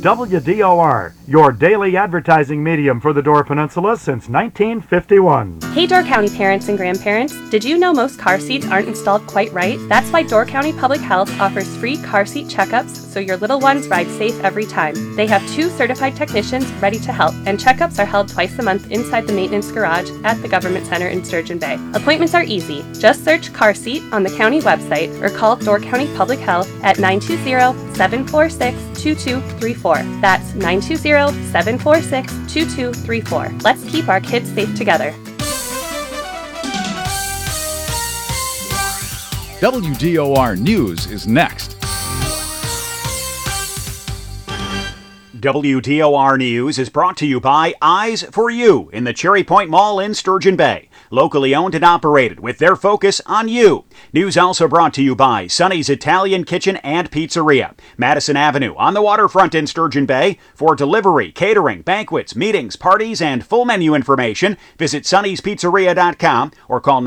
WDOR, your daily advertising medium for the Door Peninsula since 1951. Hey Door County parents and grandparents, did you know most car seats aren't installed quite right? That's why Door County Public Health offers free car seat checkups so your little ones ride safe every time. They have 2 certified technicians ready to help, and checkups are held twice a month inside the maintenance garage at the Government Center in Sturgeon Bay. Appointments are easy. Just search car seat on the county website or call Door County Public Health at 920-746-2234. That's 920-746-2234. Let's keep our kids safe together. WDOR News is next. WDOR News is brought to you by Eyes for You in the Cherry Point Mall in Sturgeon Bay. Locally owned and operated with their focus on you. News also brought to you by Sonny's Italian Kitchen and Pizzeria, Madison Avenue on the waterfront in Sturgeon Bay. For delivery, catering, banquets, meetings, parties, and full menu information, visit sonnyspizzeria.com or call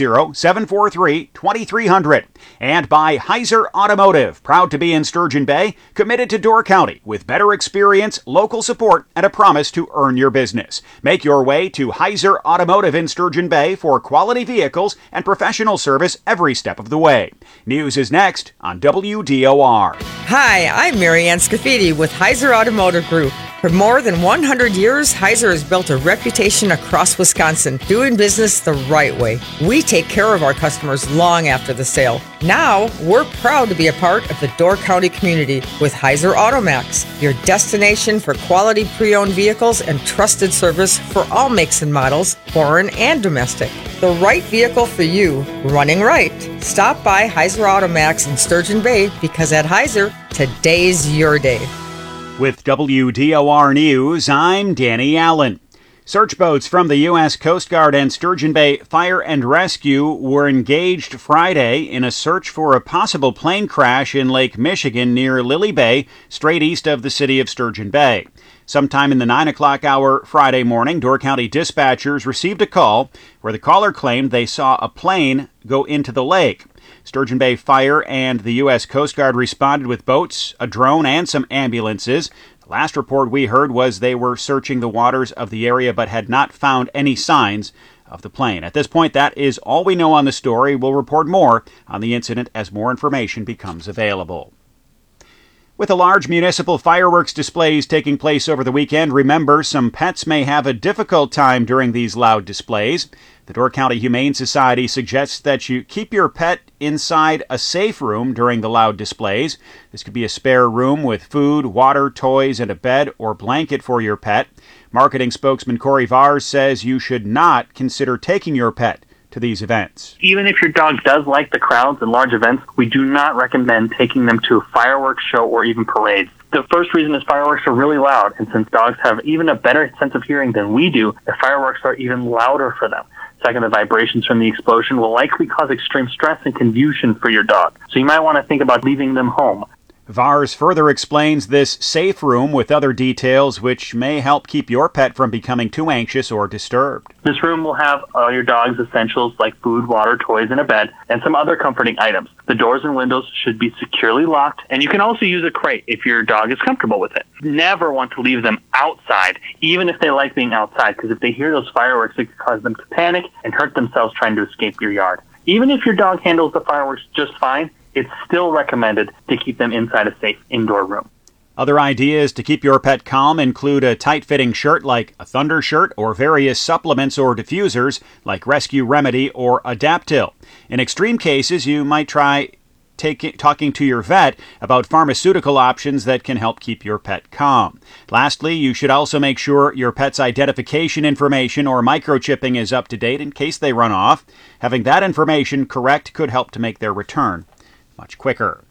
920-743-2300. And by Heiser Automotive, proud to be in Sturgeon Bay, committed to Door County with better experience, local support, and a promise to earn your business. Make your way to Heiser Automotive in Sturgeon Bay for quality vehicles and professional service every step of the way. News is next on WDOR. Hi, I'm Marianne Scafidi with Heiser Automotive Group. For more than 100 years, Heiser has built a reputation across Wisconsin, doing business the right way. We take care of our customers long after the sale. Now, we're proud to be a part of the Door County community with Heiser Automax, your destination for quality pre-owned vehicles and trusted service for all makes and models, foreign and domestic. The right vehicle for you, running right. Stop by Heiser Automax in Sturgeon Bay because at Heiser, today's your day. With WDOR News, I'm Danny Allen. Search boats from the U.S. Coast Guard and Sturgeon Bay Fire and Rescue were engaged Friday in a search for a possible plane crash in Lake Michigan near Lily Bay, straight east of the city of Sturgeon Bay. Sometime in the 9 o'clock hour Friday morning, Door County dispatchers received a call where the caller claimed they saw a plane go into the lake. Sturgeon Bay Fire and the U.S. Coast Guard responded with boats, a drone, and some ambulances. The last report we heard was they were searching the waters of the area but had not found any signs of the plane. At this point, that is all we know on the story. We'll report more on the incident as more information becomes available. With a large municipal fireworks displays taking place over the weekend, remember, some pets may have a difficult time during these loud displays. The Door County Humane Society suggests that you keep your pet inside a safe room during the loud displays. This could be a spare room with food, water, toys, and a bed or blanket for your pet. Marketing spokesman Corey Vars says you should not consider taking your pet to these events. Even if your dog does like the crowds and large events, we do not recommend taking them to a fireworks show or even parades. The first reason is fireworks are really loud, and since dogs have even a better sense of hearing than we do, the fireworks are even louder for them. Second, the vibrations from the explosion will likely cause extreme stress and confusion for your dog, so you might want to think about leaving them home. Vars further explains this safe room with other details which may help keep your pet from becoming too anxious or disturbed. This room will have all your dog's essentials like food, water, toys, and a bed, and some other comforting items. The doors and windows should be securely locked, and you can also use a crate if your dog is comfortable with it. Never want to leave them outside, even if they like being outside, because if they hear those fireworks, it could cause them to panic and hurt themselves trying to escape your yard. Even if your dog handles the fireworks just fine, it's still recommended to keep them inside a safe indoor room. Other ideas to keep your pet calm include a tight-fitting shirt like a Thunder shirt or various supplements or diffusers like Rescue Remedy or Adaptil. In extreme cases, you might try talking to your vet about pharmaceutical options that can help keep your pet calm. Lastly, you should also make sure your pet's identification information or microchipping is up to date in case they run off. Having that information correct could help to make their return much quicker.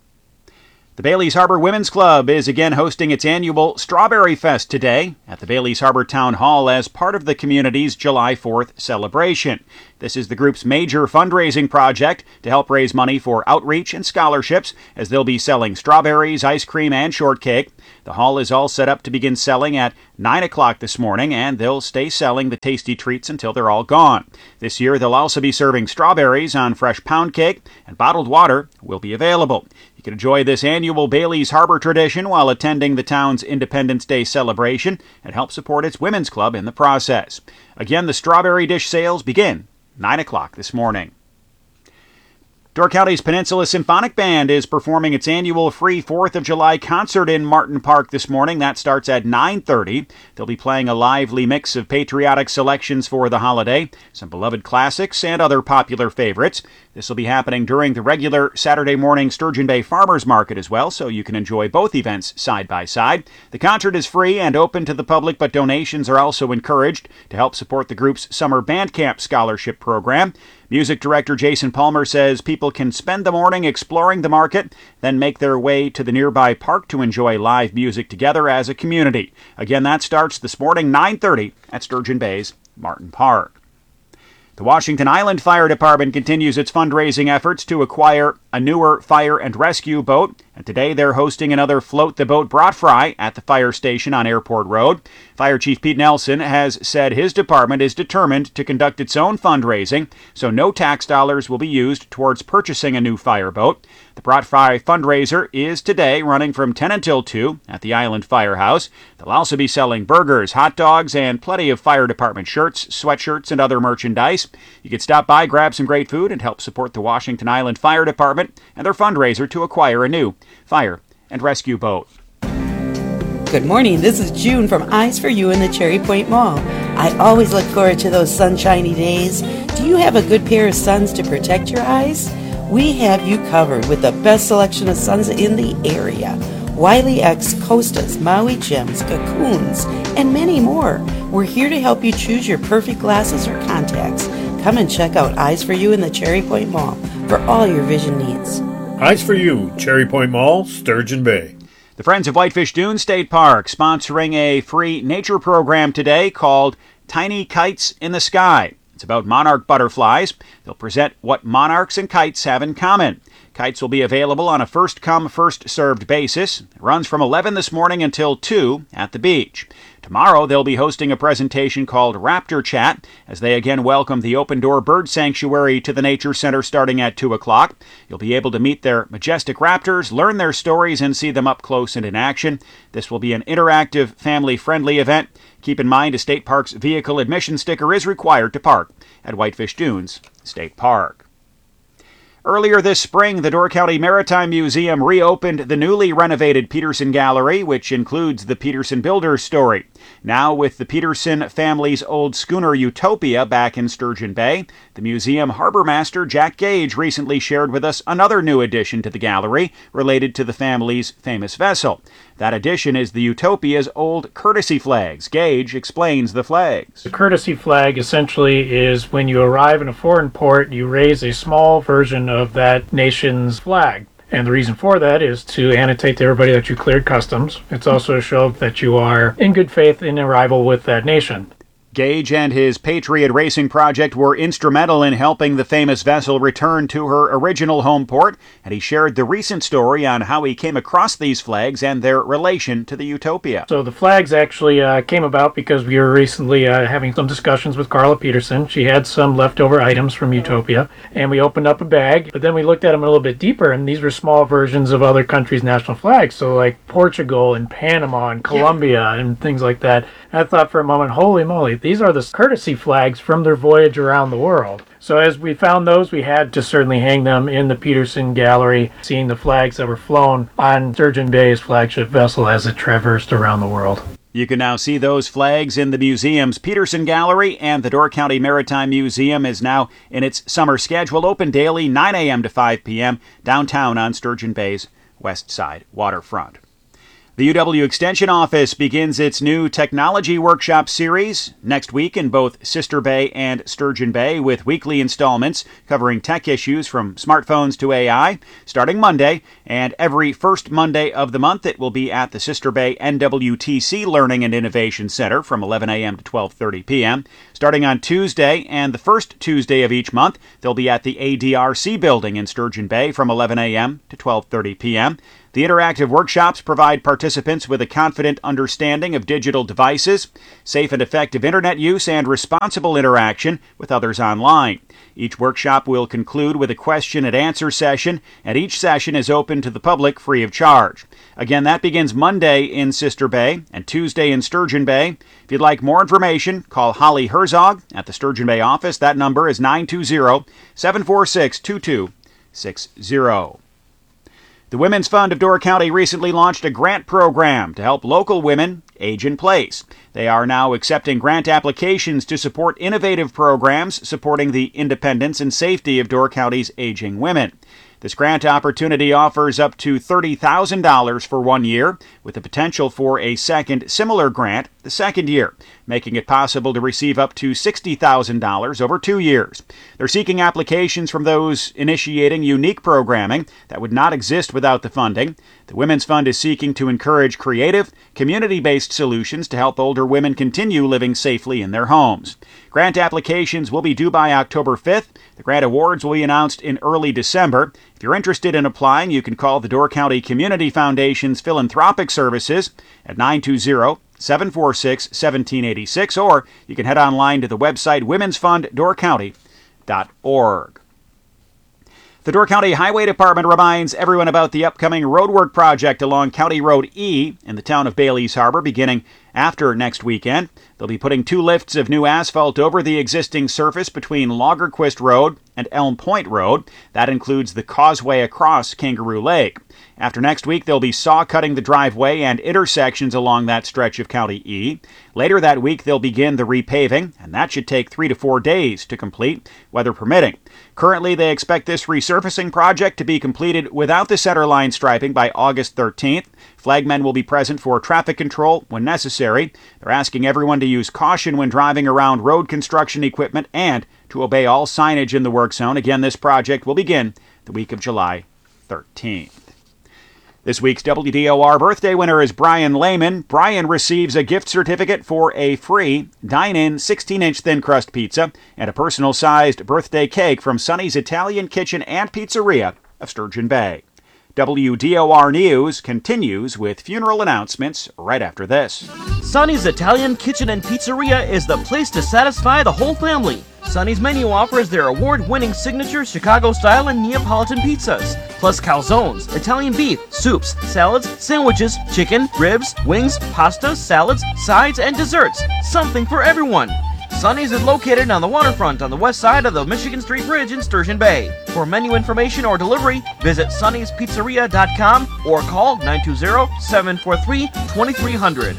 The Bailey's Harbor Women's Club is again hosting its annual Strawberry Fest today at the Bailey's Harbor Town Hall as part of the community's July 4th celebration. This is the group's major fundraising project to help raise money for outreach and scholarships as they'll be selling strawberries, ice cream, and shortcake. The hall is all set up to begin selling at 9 o'clock this morning, and they'll stay selling the tasty treats until they're all gone. This year, they'll also be serving strawberries on fresh pound cake, and bottled water will be available. You can enjoy this annual Bailey's Harbor tradition while attending the town's Independence Day celebration and help support its women's club in the process. Again, the strawberry dish sales begin 9 o'clock this morning. Door County's Peninsula Symphonic Band is performing its annual free 4th of July concert in Martin Park this morning. That starts at 9:30. They'll be playing a lively mix of patriotic selections for the holiday, some beloved classics, and other popular favorites. This will be happening during the regular Saturday morning Sturgeon Bay Farmers Market as well, so you can enjoy both events side by side. The concert is free and open to the public, but donations are also encouraged to help support the group's Summer Band Camp Scholarship Program. Music director Jason Palmer says people can spend the morning exploring the market, then make their way to the nearby park to enjoy live music together as a community. Again, that starts this morning, 9:30 at Sturgeon Bay's Martin Park. The Washington Island Fire Department continues its fundraising efforts to acquire a newer fire and rescue boat, and today they're hosting another Float the Boat brat fry at the fire station on Airport Road. Fire Chief Pete Nelson has said his department is determined to conduct its own fundraising, so no tax dollars will be used towards purchasing a new fire boat. The brat fry fundraiser is today running from 10 until 2 at the Island Firehouse. They'll also be selling burgers, hot dogs, and plenty of fire department shirts, sweatshirts, and other merchandise. You can stop by, grab some great food, and help support the Washington Island Fire Department and their fundraiser to acquire a new fire and rescue boat. Good morning, this is June from Eyes for You in the Cherry Point Mall. I always look forward to those sunshiny days. Do you have a good pair of suns to protect your eyes? We have you covered with the best selection of suns in the area. Wiley X, Costas, Maui Gems, Cocoons, and many more. We're here to help you choose your perfect glasses or contacts. Come and check out Eyes for You in the Cherry Point Mall for all your vision needs. Eyes for You, Cherry Point Mall, Sturgeon Bay. The Friends of Whitefish Dune State Park sponsoring a free nature program today called Tiny Kites in the Sky. It's about monarch butterflies. They'll present what monarchs and kites have in common. Kites will be available on a first-come, first-served basis. It runs from 11 this morning until 2 at the beach. Tomorrow, they'll be hosting a presentation called Raptor Chat as they again welcome the Open Door Bird Sanctuary to the Nature Center starting at 2 o'clock. You'll be able to meet their majestic raptors, learn their stories, and see them up close and in action. This will be an interactive, family-friendly event. Keep in mind, a state park's vehicle admission sticker is required to park at Whitefish Dunes State Park. Earlier this spring, the Door County Maritime Museum reopened the newly renovated Peterson Gallery, which includes the Peterson Builders story. Now, with the Peterson family's old schooner Utopia back in Sturgeon Bay, the museum harbor master Jack Gage recently shared with us another new addition to the gallery related to the family's famous vessel. That addition is the Utopia's old courtesy flags. Gage explains the flags. The courtesy flag essentially is when you arrive in a foreign port, you raise a small version of that nation's flag. And the reason for that is to annotate to everybody that you cleared customs. It's also to show that you are in good faith in arrival with that nation. Gage and his Patriot Racing project were instrumental in helping the famous vessel return to her original home port, and he shared the recent story on how he came across these flags and their relation to the Utopia. So the flags actually came about because we were recently having some discussions with Carla Peterson. She had some leftover items from Utopia, and we opened up a bag, but then we looked at them a little bit deeper, and these were small versions of other countries' national flags, so like Portugal and Panama and Colombia and things like that. And I thought for a moment, holy moly, these are the courtesy flags from their voyage around the world. So as we found those, we had to certainly hang them in the Peterson Gallery, seeing the flags that were flown on Sturgeon Bay's flagship vessel as it traversed around the world. You can now see those flags in the museum's Peterson Gallery, and the Door County Maritime Museum is now in its summer schedule, open daily 9 a.m. to 5 p.m. downtown on Sturgeon Bay's west side waterfront. The UW Extension Office begins its new technology workshop series next week in both Sister Bay and Sturgeon Bay, with weekly installments covering tech issues from smartphones to AI, starting Monday, and every first Monday of the month it will be at the Sister Bay NWTC Learning and Innovation Center from 11 a.m. to 12:30 p.m. Starting on Tuesday and the first Tuesday of each month, they'll be at the ADRC building in Sturgeon Bay from 11 a.m. to 12:30 p.m. The interactive workshops provide participants with a confident understanding of digital devices, safe and effective internet use, and responsible interaction with others online. Each workshop will conclude with a question and answer session, and each session is open to the public free of charge. Again, that begins Monday in Sister Bay and Tuesday in Sturgeon Bay. If you'd like more information, call Holly Herzog at the Sturgeon Bay office. That number is 920-746-2260. The Women's Fund of Door County recently launched a grant program to help local women age in place. They are now accepting grant applications to support innovative programs supporting the independence and safety of Door County's aging women. This grant opportunity offers up to $30,000 for 1 year, with the potential for a second similar grant the second year, making it possible to receive up to $60,000 over 2 years. They're seeking applications from those initiating unique programming that would not exist without the funding. The Women's Fund is seeking to encourage creative, community-based solutions to help older women continue living safely in their homes. Grant applications will be due by October 5th. The grant awards will be announced in early December. If you're interested in applying, you can call the Door County Community Foundation's Philanthropic Services at 920-746-1786, or you can head online to the website womensfunddoorcounty.org. The Door County Highway Department reminds everyone about the upcoming roadwork project along County Road E in the town of Bailey's Harbor beginning after next weekend. They'll be putting 2 lifts of new asphalt over the existing surface between Loggerquist Road and Elm Point Road. That includes the causeway across Kangaroo Lake. After next week, they'll be saw cutting the driveway and intersections along that stretch of County E. Later that week, they'll begin the repaving, and that should take 3 to 4 days to complete, weather permitting. Currently, they expect this resurfacing project to be completed without the centerline striping by August 13th. Flagmen will be present for traffic control when necessary. They're asking everyone to use caution when driving around road construction equipment and to obey all signage in the work zone. Again, this project will begin the week of July 13th. This week's WDOR birthday winner is Brian Lehman. Brian receives a gift certificate for a free dine-in 16-inch thin crust pizza and a personal-sized birthday cake from Sonny's Italian Kitchen and Pizzeria of Sturgeon Bay. WDOR News continues with funeral announcements right after this. Sonny's Italian Kitchen and Pizzeria is the place to satisfy the whole family. Sonny's menu offers their award-winning signature Chicago-style and Neapolitan pizzas, plus calzones, Italian beef, soups, salads, sandwiches, chicken, ribs, wings, pasta, salads, sides, and desserts. Something for everyone. Sonny's is located on the waterfront on the west side of the Michigan Street Bridge in Sturgeon Bay. For menu information or delivery, visit sonnyspizzeria.com or call 920-743-2300.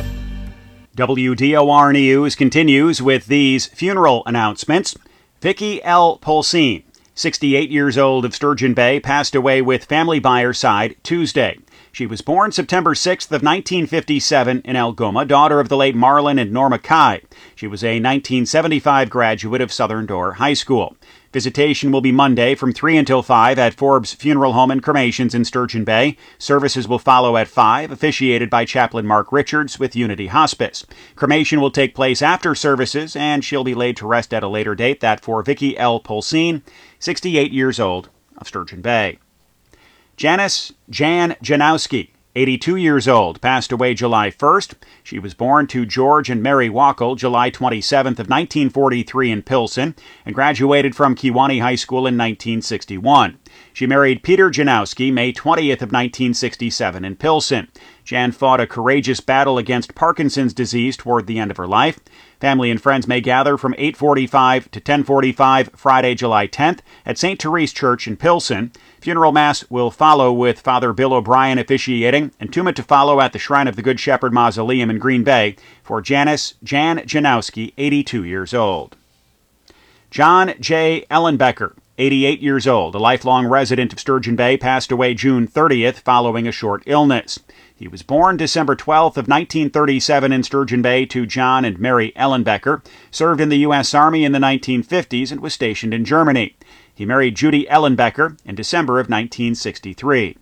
WDOR News continues with these funeral announcements. Vicki L. Polsine, 68 years old, of Sturgeon Bay, passed away with family by her side Tuesday. She was born September 6th of 1957 in Algoma, daughter of the late Marlon and Norma Kai. She was a 1975 graduate of Southern Door High School. Visitation will be Monday from 3 until 5 at Forbes Funeral Home and Cremations in Sturgeon Bay. Services will follow at 5, officiated by Chaplain Mark Richards with Unity Hospice. Cremation will take place after services, and she'll be laid to rest at a later date. That for Vicki L. Polsine, 68 years old, of Sturgeon Bay. Janice Jan Janowski, 82 years old, passed away July 1st. She was born to George and Mary Wackel July 27th of 1943 in Pilsen and graduated from Kewanee High School in 1961. She married Peter Janowski May 20th of 1967 in Pilsen. Jan fought a courageous battle against Parkinson's disease toward the end of her life. Family and friends may gather from 8:45 to 10:45 Friday, July 10th at St. Therese Church in Pilsen. Funeral Mass will follow with Father Bill O'Brien officiating, and Entombment to follow at the Shrine of the Good Shepherd Mausoleum in Green Bay for Jan Janowski, 82 years old. John J. Ellenbecker, 88 years old, a lifelong resident of Sturgeon Bay, passed away June 30th following a short illness. He was born December 12th of 1937 in Sturgeon Bay to John and Mary Ellenbecker, served in the U.S. Army in the 1950s and was stationed in Germany. He married Judy Ellenbecker in December of 1963.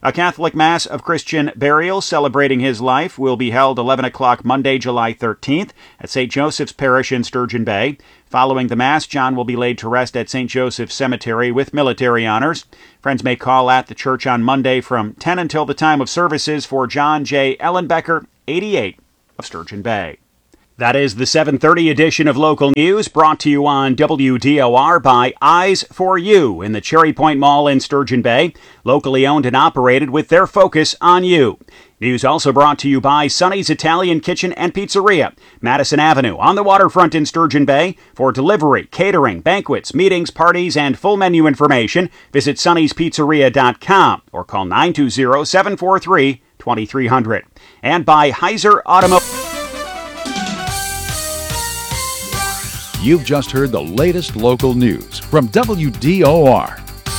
A Catholic Mass of Christian burial celebrating his life will be held 11 o'clock Monday, July 13th at St. Joseph's Parish in Sturgeon Bay. Following the Mass, John will be laid to rest at St. Joseph's Cemetery with military honors. Friends may call at the church on Monday from 10 until the time of services for John J. Ellenbecker, 88, of Sturgeon Bay. That is the 7:30 edition of Local News, brought to you on WDOR by Eyes for You in the Cherry Point Mall in Sturgeon Bay, locally owned and operated with their focus on you. News also brought to you by Sonny's Italian Kitchen and Pizzeria, Madison Avenue, on the waterfront in Sturgeon Bay. For delivery, catering, banquets, meetings, parties, and full menu information, visit sonnyspizzeria.com or call 920-743-2300. And by Heiser Automotive. You've just heard the latest local news from WDOR.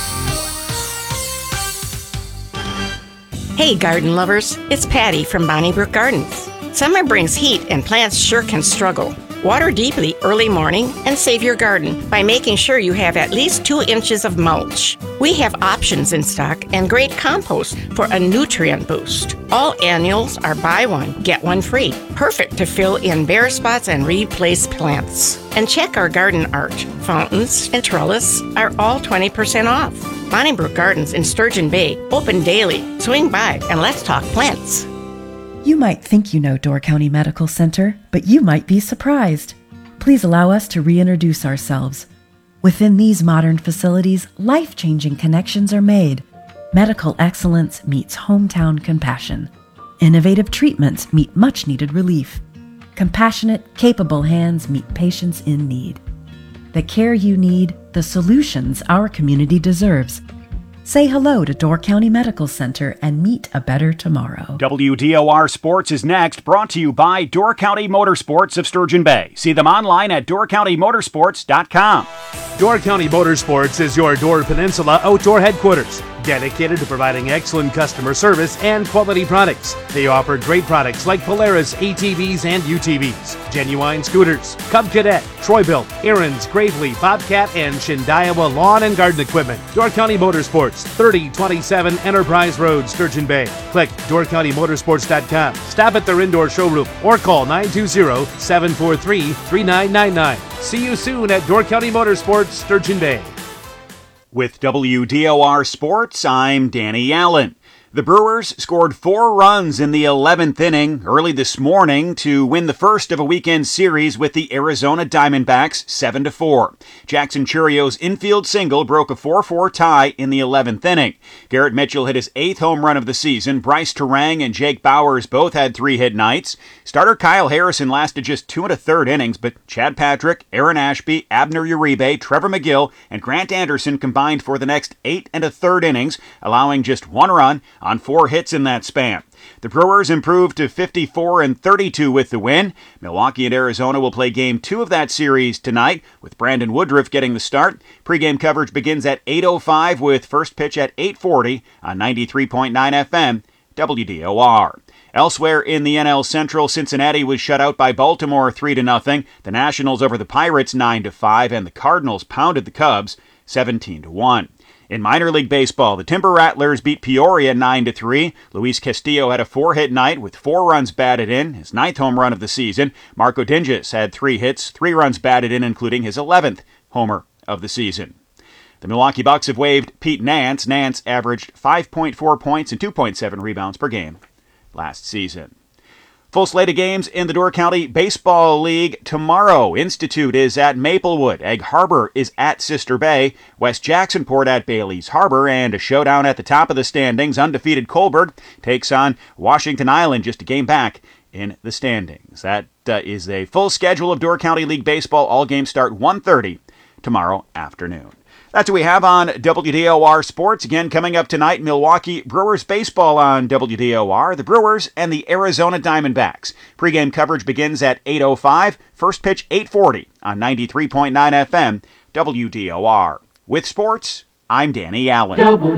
Hey garden lovers, it's Patty from Bonnybrook Gardens. Summer brings heat and plants sure can struggle. Water deeply early morning and save your garden by making sure you have at least 2 inches of mulch. We have options in stock and great compost for a nutrient boost. All annuals are buy one, get one free. Perfect to fill in bare spots and replace plants. And check our garden art. Fountains and trellis are all 20% off. Bonnybrook Gardens in Sturgeon Bay, open daily. Swing by and let's talk plants. You might think you know Door County Medical Center, but you might be surprised. Please allow us to reintroduce ourselves. Within these modern facilities, life-changing connections are made. Medical excellence meets hometown compassion. Innovative treatments meet much-needed relief. Compassionate, capable hands meet patients in need. The care you need, the solutions our community deserves. Say hello to Door County Medical Center and meet a better tomorrow. WDOR Sports is next, brought to you by Door County Motorsports of Sturgeon Bay. See them online at doorcountymotorsports.com. Door County Motorsports is your Door Peninsula outdoor headquarters, dedicated to providing excellent customer service and quality products. They offer great products like Polaris ATVs and UTVs, Genuine Scooters, Cub Cadet, Troy-Bilt, Aaron's, Gravely, Bobcat, and Shindawa lawn and garden equipment. Door County Motorsports, 3027 Enterprise Road, Sturgeon Bay. Click doorcountymotorsports.com. Stop at their indoor showroom or call 920-743-3999. See you soon at Door County Motorsports, Sturgeon Bay. With WDOR Sports, I'm Danny Allen. The Brewers scored 4 runs in the 11th inning early this morning to win the first of a weekend series with the Arizona Diamondbacks 7-4. Jackson Churio's infield single broke a 4-4 tie in the 11th inning. Garrett Mitchell hit his 8th home run of the season. Bryce Terang and Jake Bowers both had 3-hit nights. Starter Kyle Harrison lasted just 2 1/3 innings, but Chad Patrick, Aaron Ashby, Abner Uribe, Trevor McGill, and Grant Anderson combined for the next 8 1/3 innings, allowing just 1 run on 4 hits in that span. The Brewers improved to 54-32 with the win. Milwaukee and Arizona will play Game 2 of that series tonight, with Brandon Woodruff getting the start. Pre-game coverage begins at 8:05 with first pitch at 8:40 on 93.9 FM WDOR. Elsewhere in the NL Central, Cincinnati was shut out by Baltimore 3-0. The Nationals over the Pirates 9-5, and the Cardinals pounded the Cubs 17-1. In minor league baseball, the Timber Rattlers beat Peoria 9-3. Luis Castillo had a 4-hit night with 4 runs batted in, his 9th home run of the season. Marco Dinges had 3 hits, 3 runs batted in, including his 11th homer of the season. The Milwaukee Bucks have waived Pete Nance. Nance averaged 5.4 points and 2.7 rebounds per game last season. Full slate of games in the Door County Baseball League tomorrow. Institute is at Maplewood. Egg Harbor is at Sister Bay. West Jacksonport at Bailey's Harbor. And a showdown at the top of the standings. Undefeated Coburg takes on Washington Island, just a game back in the standings. That is a full schedule of Door County League Baseball. All games start 1:30 tomorrow afternoon. That's what we have on WDOR Sports. Again, coming up tonight, Milwaukee Brewers baseball on WDOR. The Brewers and the Arizona Diamondbacks. Pre-game coverage begins at 8:05. First pitch 8:40 on 93.9 FM WDOR. With sports, I'm Danny Allen.